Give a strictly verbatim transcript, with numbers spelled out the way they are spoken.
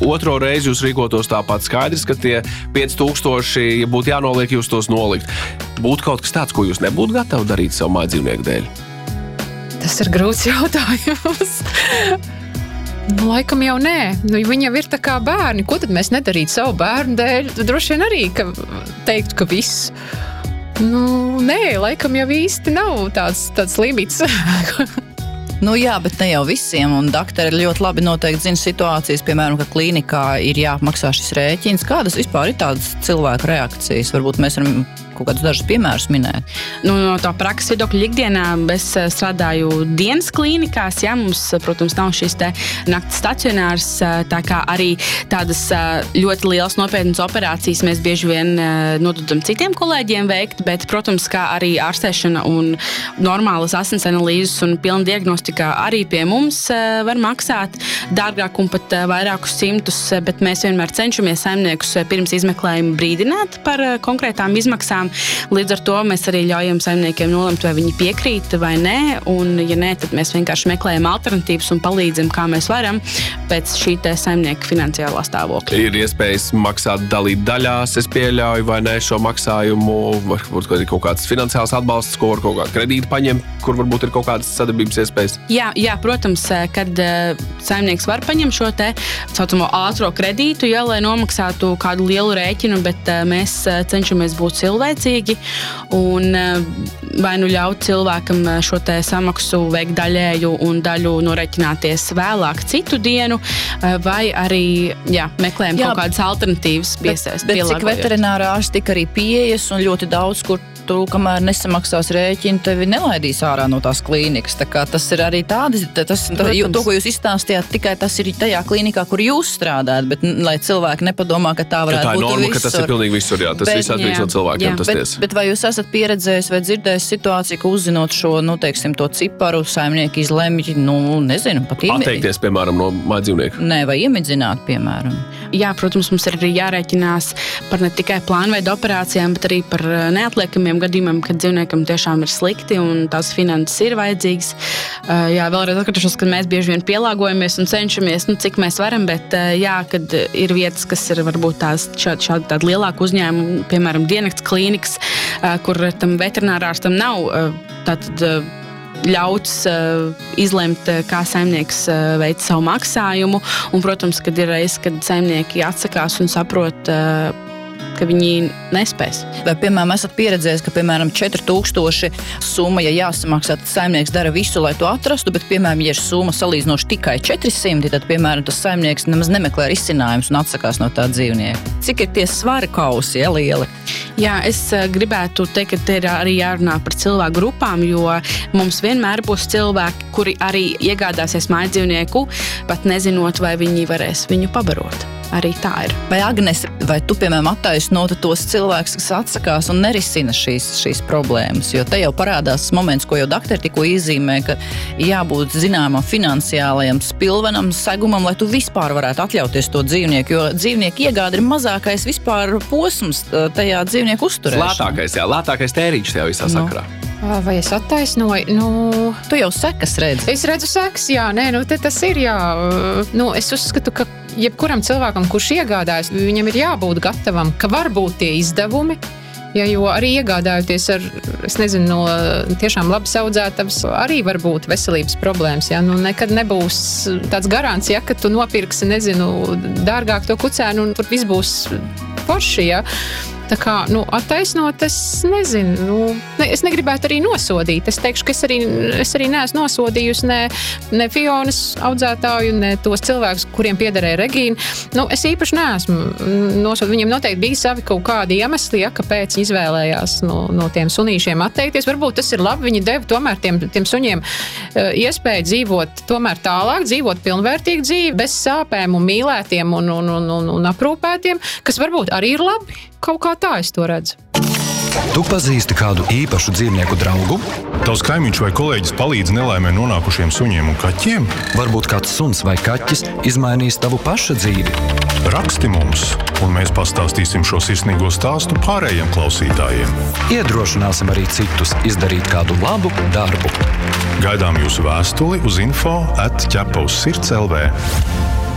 otro reizi jūs rīkotos tāpat skaidrs, ka tie pieci tūkstoši, ja būtu jānoliek, jūs tos nolikt. Būtu kaut kas tāds, ko jūs nebūtu gatavi darīt savu mājdzīvnieku dēļ? Tas ir grūts jautājums. Nu, laikam jau nē. Nu, viņi jau ir tā kā bērni. Ko tad mēs nedarītu savu bērnu dēļ? Droši vien arī ka teikt, ka viss. Nu, nē, laikam jau īsti nav tāds, tāds limits. Nu jā, bet ne jau visiem, un daktari ļoti labi noteikti zina situācijas, piemēram, ka klīnikā ir jāapmaksā šis rēķins. Kādas vispār ir tādas cilvēku reakcijas? Varbūt mēs varam kaut kādus dažus piemērus minēt. Nu, no tā prakses viedokļa ikdienā es strādāju dienas klīnikās, jā, mums, protams, nav šīs te nakts stacionārs, tā kā arī tādas ļoti lielas nopietnas operācijas mēs bieži vien nododam citiem kolēģiem veikt, bet, protams, kā arī ārstēšana un normālas asins analīzes un pilna diagnostika arī pie mums var maksāt dārgāk un pat vairākus simtus, bet mēs vienmēr cenšamies saimniekus pirms izmeklējuma brīdināt par konkrētām izmaksām. Līdz ar to mēs arī ļaujam saimniekiem nolemt, vai viņi piekrīt vai nē, un ja nē, tad mēs vienkārši meklējam alternatīvas un palīdzam, kā mēs varam pēc šī te saimnieka finansiālā stāvokļa. Ir iespējas maksāt dalīt daļās, es pieļauju, vai ne šo maksājumu, varbūt ir kaut kāds finansiāls atbalsts, ko var kaut kādu kredītu paņemt, kur varbūt ir kaut kādas sadarbības iespējas. Jā, jā, protams, kad saimnieks var paņemt šo te saucamo ātro kredītu, ja, lai nomaksātu kādu lielu rēķinu, bet mēs cenšamies būt cilvēki un vai nu ļaut cilvēkam šo te samaksu veikt daļēju un daļu noreķināties vēlāk citu dienu, vai arī jā, meklējam jā, kaut kādas alternatīvas piesaist. Bet, bet cik veterinārā ārsti tika arī pieejas un ļoti daudz, kur tu, kamēr nesamaksās rēķinu, tevi nelaidīs ārā no tās klīnikas. Tā kā tas ir arī tādi, tas, tā, jo, to, ko jūs izstāstījāt, tikai tas ir tajā klīnikā, kur jūs strādājat, bet lai cilvēki nepadomā, ka tā varētu ka tā būt norma, visur. Ka tas ir pilnīgi visur, jā, tas bet, viss atkarīgs no cilvēkiem, jā, tas bet, ties. Bet vai jūs esat pieredzējis vai dzirdējis situāciju, ka uzzinot šo, nu, teiksim, to ciparu, saimnieki izlemj, nu, nezinu, pat iemidzināt? Atteikties, piemēram, no mājdzīvnieku? Nē, vai iemidzināt, piemēram? Jā, protams, mums ir arī jārēķinās par ne tikai plānveida operācijām, bet arī par neatliekamiem gadījumiem, kad dzīvniekam tiešām ir slikti un tās finanses ir vajadzīgas. Jā, vēlreiz atkārtošos, ka mēs bieži vien pielāgojamies un cenšamies, nu, cik mēs varam, bet jā, kad ir vietas, kas ir varbūt tās šādi, šādi tādi lielāki uzņēmumi, piemēram, diennakts klīnikas, kur tam veterinārārstam nav tātad ļauts uh, izlemt, kā saimnieks uh, veic savu maksājumu. Un, protams, kad ir reiz, kad saimnieki atsakās un saprot, uh, ka viņi nespēs. Vai, piemēram, esat pieredzējis, ka, piemēram, četri tūkstoši summa, ja jāsamaksā, tad saimnieks dara visu, lai to atrastu, bet, piemēram, ja ir summa salīdzinoši tikai četri simti, tad, piemēram, tas saimnieks nemaz nemeklē risinājumus un atsakās no tā dzīvnieka. Cik ir tie svari kausi, ja, lieli? Jā, es gribētu teikt, ka te ir arī jārunā par cilvēku grupām, jo mums vienmēr būs cilvēki, kuri arī iegādāsies mājdzīvnieku, pat nezinot, vai viņi varēs viņu pabarot. Arī tā ir. Vai, Agnese, vai tu, piemēram, attaisnotu tos cilvēkus, kas atsakās un nerisina šīs, šīs problēmas? Jo te jau parādās moments, ko jau daktari tikko izīmē, ka jābūt zināmam finansiālajam spilvenam, segumam, lai tu vispār varētu atļauties to dzīvnieku, jo dzīvnieku iegāde ir mazākais vispār posms tajā dzīvnieku uzturēšanā. Lētākais, jā, lētākais tēriņš tajā visā sakarā. No. Vai es attaisnoju? Nu, tu jau sekas redzi. Es redzu sekas, jā, nē, nu te tas ir, jā. Nu, es uzskatu, ka jebkuram cilvēkam, kurš iegādājas, viņam ir jābūt gatavam, ka var būt tie izdevumi, ja, jo arī iegādājoties ar, es nezinu, no tiešām labi audzētavas, arī var būt veselības problēmas, ja, nu nekad nebūs tāds garants, ja, ka tu nopirksi, nezinu, dārgāk to kucēnu un tur viss būs forši, ja. Tā kā, nu, attaisnot, es nezinu, nu, ne, es negribētu arī nosodīt. Es teikšu, ka es arī, es arī neesmu nosodījusi ne, ne Fionas audzētāju, ne tos cilvēkus, kuriem piederēja Regīna. Nu, es īpaši neesmu nosodīt. Viņiem noteikti bija savi kaut kādi iemesli, ja, kāpēc viņi izvēlējās no, no tiem sunīšiem atteikties. Varbūt tas ir labi, viņi deva tomēr tiem, tiem suņiem iespēju dzīvot tomēr tālāk, dzīvot pilnvērtīgu dzīvi, bez sāpēm un mīlētiem un, un, un, un, un aprūpētiem, kas varbūt arī ir labi. Kaut kā tā es to redzu. Tu pazīsti kādu īpašu dzīvnieku draugu? Tavs kaimiņš vai kolēģis palīdz nelaimē nonākušiem suņiem un kaķiem? Varbūt kāds suns vai kaķis izmainīs tavu paša dzīvi? Raksti mums, un mēs pastāstīsim šo sirsnīgo stāstu pārējiem klausītājiem. Iedrošināsim arī citus izdarīt kādu labu darbu. Gaidām jūsu vēstuli uz info at ķepa uz sirds dot l v.